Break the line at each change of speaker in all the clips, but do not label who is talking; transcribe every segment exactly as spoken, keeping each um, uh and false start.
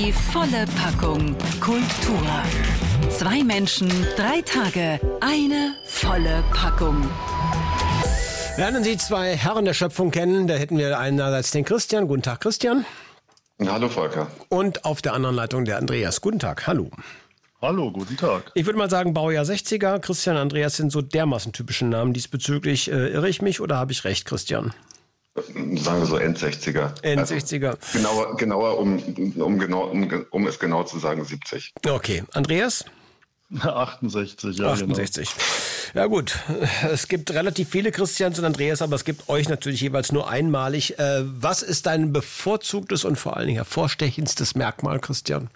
Die volle Packung Kultur. Zwei Menschen, drei Tage, eine volle Packung.
Lernen Sie zwei Herren der Schöpfung kennen. Da hätten wir einerseits den Christian. Guten Tag, Christian.
Hallo, Volker.
Und auf der anderen Leitung der Andreas. Guten Tag, hallo.
Hallo, guten Tag.
Ich würde mal sagen, Baujahr sechziger. Christian, Andreas sind so dermaßen typische Namen. Diesbezüglich äh, irre ich mich oder habe ich recht, Christian?
Sagen wir so Endsechziger.
Endsechziger.
Also genauer, genauer um, um, genau, um, um es genau zu sagen, siebzig.
Okay, Andreas?
achtundsechzig, ja.
achtundsechzig. Genau. Ja gut, es gibt relativ viele Christians und Andreas, aber es gibt euch natürlich jeweils nur einmalig. Äh, was ist dein bevorzugtes und vor allen Dingen hervorstechendstes Merkmal, Christian?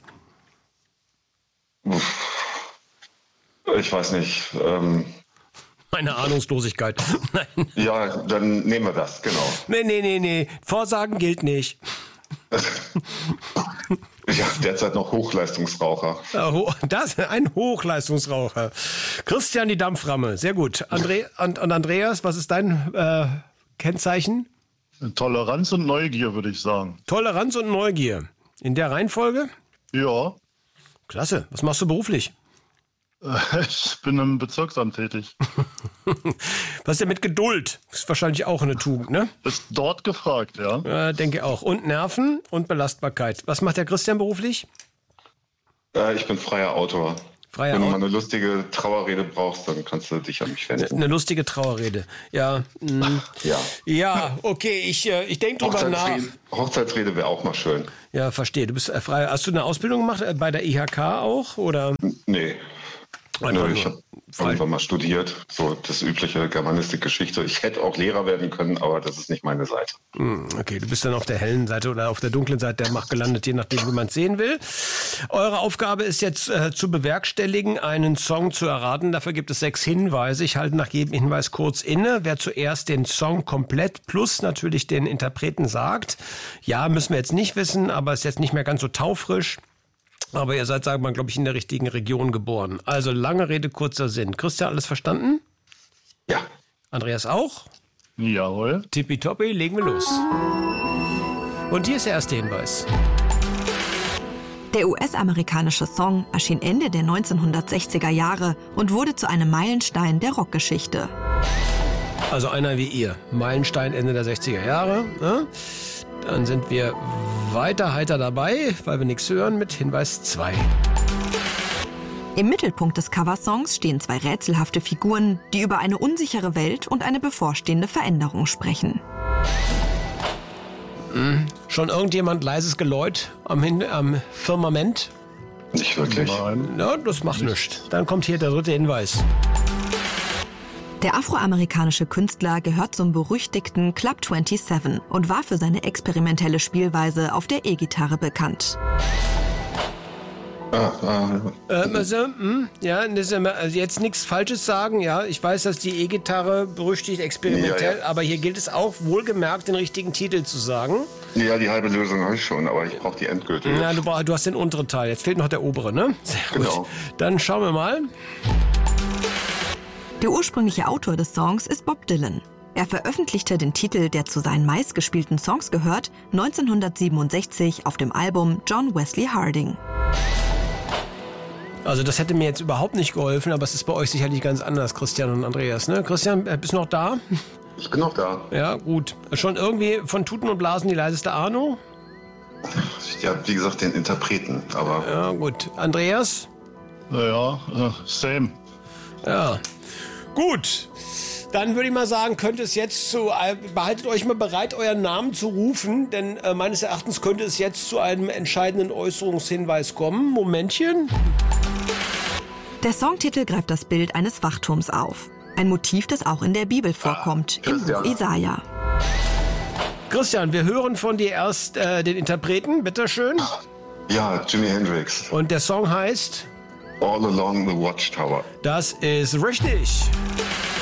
Ich weiß nicht. Ähm
Meine Ahnungslosigkeit. Nein.
Ja, dann nehmen wir das, genau.
Nee, nee, nee, nee. Vorsagen gilt nicht.
Ja, derzeit noch Hochleistungsraucher.
Das, ein Hochleistungsraucher. Christian, die Dampframme. Sehr gut. André, und, und Andreas, was ist dein äh, Kennzeichen?
Toleranz und Neugier, würde ich sagen.
Toleranz und Neugier. In der Reihenfolge?
Ja.
Klasse. Was machst du beruflich?
Ich bin im Bezirksamt tätig.
Was ist denn mit Geduld? Ist wahrscheinlich auch eine Tugend, ne?
Ist dort gefragt, ja.
Äh, denke auch. Und Nerven und Belastbarkeit. Was macht der Christian beruflich?
Äh, ich bin freier Autor.
Freier
Wenn du
Autor.
mal eine lustige Trauerrede brauchst, dann kannst du dich an mich wenden.
Eine lustige Trauerrede. Ja. Mh.
Ja.
Ja, okay. Ich, äh, ich denke drüber nach.
Hochzeitsrede, Hochzeitsrede wäre auch mal schön.
Ja, verstehe. Du bist äh, frei. Hast du eine Ausbildung gemacht äh, bei der I H K auch? Oder?
Nee.
Einfach
Nö, ich habe irgendwann mal studiert, so das übliche Germanistik-Geschichte. Ich hätte auch Lehrer werden können, aber das ist nicht meine Seite.
Okay, du bist dann auf der hellen Seite oder auf der dunklen Seite der Macht gelandet, je nachdem, wie man es sehen will. Eure Aufgabe ist jetzt äh, zu bewerkstelligen, einen Song zu erraten. Dafür gibt es sechs Hinweise. Ich halte nach jedem Hinweis kurz inne. Wer zuerst den Song komplett plus natürlich den Interpreten sagt, ja, müssen wir jetzt nicht wissen, aber ist jetzt nicht mehr ganz so taufrisch. Aber ihr seid, sagen wir mal, glaube ich, in der richtigen Region geboren. Also lange Rede, kurzer Sinn. Christian, alles verstanden?
Ja.
Andreas auch?
Jawohl.
Tippitoppi, legen wir los. Und hier ist der erste Hinweis.
Der U S-amerikanische Song erschien Ende der neunzehnhundertsechziger Jahre und wurde zu einem Meilenstein der Rockgeschichte.
Also einer wie ihr. Meilenstein Ende der sechziger Jahre. Ne? Dann sind wir weiter heiter dabei, weil wir nichts hören, mit Hinweis zwei.
Im Mittelpunkt des Coversongs stehen zwei rätselhafte Figuren, die über eine unsichere Welt und eine bevorstehende Veränderung sprechen.
Hm. Schon irgendjemand leises Geläut am, Hin- am Firmament?
Nicht wirklich.
Nein.
Ja, das macht nichts. Dann kommt hier der dritte Hinweis.
Der afroamerikanische Künstler gehört zum berüchtigten Club siebenundzwanzig und war für seine experimentelle Spielweise auf der E-Gitarre bekannt.
Ah, ah,
Äh, also, hm, ja, das ist ja mal- also jetzt nichts Falsches sagen. Ja, ich weiß, dass die E-Gitarre berüchtigt experimentell,
Ja, ja.
aber hier gilt es auch wohlgemerkt, den richtigen Titel zu sagen.
ja, die halbe Lösung habe ich schon, aber ich brauche die endgültige.
Ja, du, brauch- du hast den unteren Teil. Jetzt fehlt noch der obere, ne? Sehr gut.
Genau.
Dann schauen wir mal.
Der ursprüngliche Autor des Songs ist Bob Dylan. Er veröffentlichte den Titel, der zu seinen meistgespielten Songs gehört, neunzehnhundertsiebenundsechzig auf dem Album John Wesley Harding.
Also das hätte mir jetzt überhaupt nicht geholfen, aber es ist bei euch sicherlich ganz anders, Christian und Andreas. Ne? Christian, äh, bist du noch da?
Ich bin noch da.
Ja, gut. Schon irgendwie von Tuten und Blasen die leiseste Ahnung?
Ja, wie gesagt, den Interpreten, aber
Ja, gut. Andreas?
Naja, äh, same.
Ja. Gut. Dann würde ich mal sagen, könnte es jetzt zu, äh, behaltet euch mal bereit, euren Namen zu rufen, denn äh, meines Erachtens könnte es jetzt zu einem entscheidenden Äußerungshinweis kommen. Momentchen.
Der Songtitel greift das Bild eines Wachturms auf. Ein Motiv, das auch in der Bibel vorkommt, im Buch
Christian.
Jesaja.
Christian, wir hören von dir erst äh, den Interpreten, bitteschön.
ja, Jimi Hendrix.
Und der Song heißt?
All Along the Watchtower.
Das ist richtig.